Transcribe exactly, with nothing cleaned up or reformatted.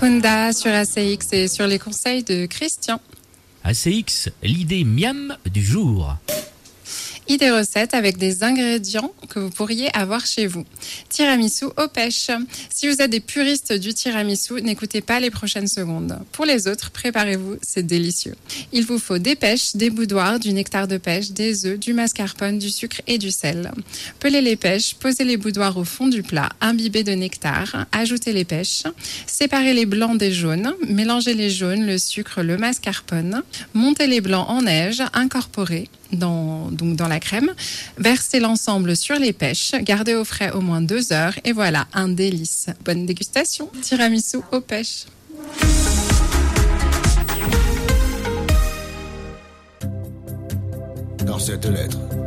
Honda sur A C X et sur les conseils de Christian. A C X, l'idée miam du jour. Idée recette avec des ingrédients que vous pourriez avoir chez vous. Tiramisu aux pêches. Si vous êtes des puristes du tiramisu, n'écoutez pas les prochaines secondes. Pour les autres, préparez-vous, c'est délicieux. Il vous faut des pêches, des boudoirs, du nectar de pêche, des œufs, du mascarpone, du sucre et du sel. Pelez les pêches, posez les boudoirs au fond du plat, imbibez de nectar, ajoutez les pêches, séparez les blancs des jaunes, mélangez les jaunes, le sucre, le mascarpone, montez les blancs en neige, incorporez dans, donc dans la crème, versez l'ensemble sur les pêches, gardez au frais au moins deux heures et voilà, un délice. Bonne dégustation, tiramisu aux pêches. Dans cette lettre,